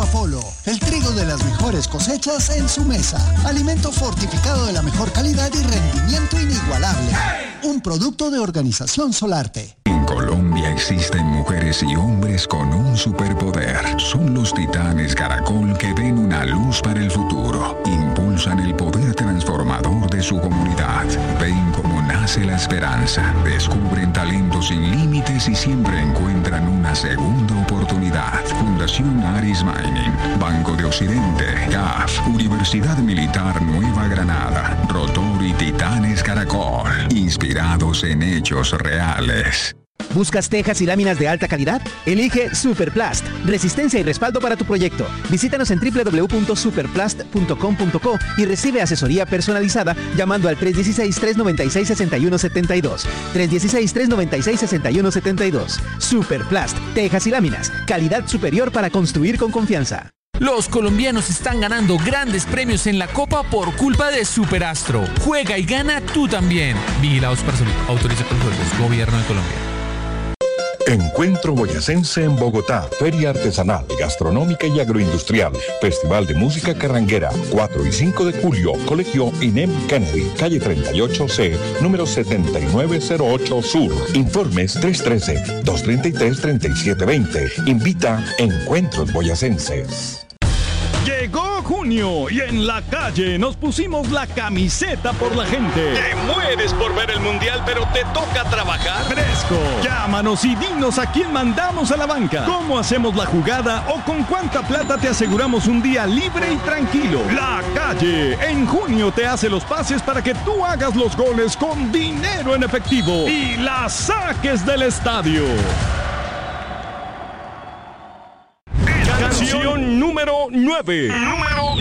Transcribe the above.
Apolo, el trigo de las mejores cosechas en su mesa. Alimento fortificado de la mejor calidad y rendimiento inigualable. Un producto de Organización Solarte. En Colombia existen mujeres y hombres con un superpoder. Son los titanes Caracol que ven una luz para el futuro. Impulsan el poder transformador de su comunidad. Ven cómo nace la esperanza. Descubren talentos sin límites y siempre encuentran una segunda oportunidad. Fundación Aris Mining, Banco de Occidente, CAF, Universidad Militar Nueva Granada, Rotor y Titanes Caracol. Inspirados en hechos reales. ¿Buscas tejas y láminas de alta calidad? Elige Superplast, resistencia y respaldo para tu proyecto. Visítanos en www.superplast.com.co y recibe asesoría personalizada llamando al 316-396-6172. 316-396-6172. Superplast, tejas y láminas, calidad superior para construir con confianza. Los colombianos están ganando grandes premios en la Copa por culpa de Superastro. Juega y gana tú también. Vigilados para salud. Autoriza con juegos. Gobierno de Colombia. Encuentro Boyacense en Bogotá, Feria Artesanal, Gastronómica y Agroindustrial, Festival de Música Carranguera, 4 y 5 de julio, Colegio INEM Kennedy, calle 38C, número 7908 Sur. Informes 313-233-3720. Invita Encuentros Boyacenses. Llegó junio y en la calle nos pusimos la camiseta por la gente. Te mueres por ver el mundial, pero te toca trabajar. Fresco. Llámanos y dinos a quién mandamos a la banca, cómo hacemos la jugada o con cuánta plata te aseguramos un día libre y tranquilo. La calle en junio te hace los pases para que tú hagas los goles con dinero en efectivo y la saques del estadio. Canción número 9.